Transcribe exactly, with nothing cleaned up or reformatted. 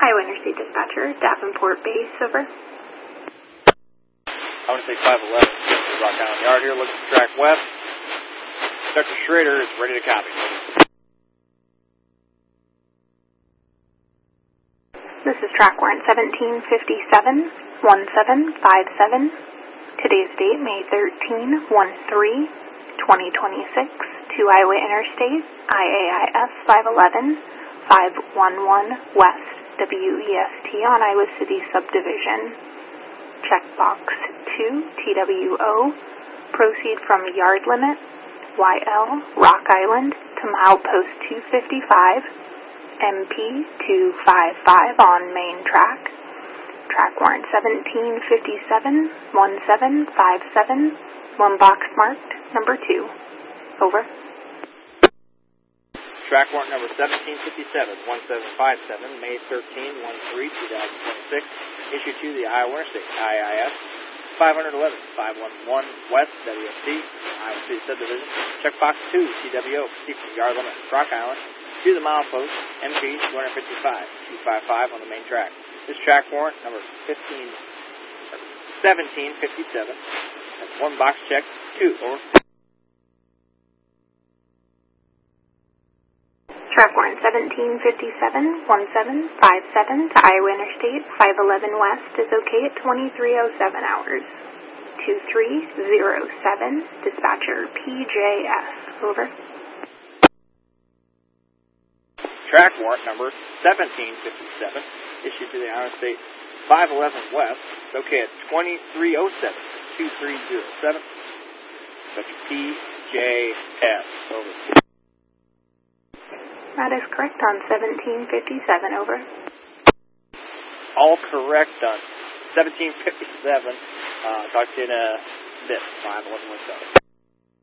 Iowa Interstate Dispatcher, Davenport Base, over. I want to say five eleven, Rock Island Yard here, looking for track west. Doctor Schrader is ready to copy. This is track warrant seventeen fifty-seven, seventeen fifty-seven. Today's date, May thirteenth, thirteen, twenty twenty-six, to Iowa Interstate, I A I S five eleven, five eleven West, W E S T on Iowa City Subdivision. Checkbox two, T W O, proceed from yard limit, Y L, Rock Island, to milepost two fifty-five, M P two fifty-five on main track. Track warrant seventeen fifty-seven, seventeen fifty-seven, one box marked, number two. Over. Track warrant number seventeen fifty-seven, seventeen fifty-seven, May thirteenth, thirteen, twenty twenty-six, issued to the Iowa Interstate, I A I S five eleven, five eleven West, W S T, Iowa City Subdivision. Checkbox two, T W O, proceed from yard limit, Rock Island, to the milepost, M P two fifty-five, two fifty-five on the main track. This track warrant number fifteen, seventeen fifty-seven, that's one box check, two, over. Track warrant seventeen fifty-seven, seventeen fifty-seven to Iowa Interstate five eleven West is okay at twenty-three oh seven hours. two three oh seven, dispatcher P J S, over. Track warrant number seventeen fifty-seven, issued to the Iowa State five eleven West, it's okay at twenty-three oh seven, two three oh seven, dispatcher P J S, over. That is correct on seventeen fifty-seven, over. All correct on seventeen fifty-seven. Uh, talk to you in a bit. five eleven West.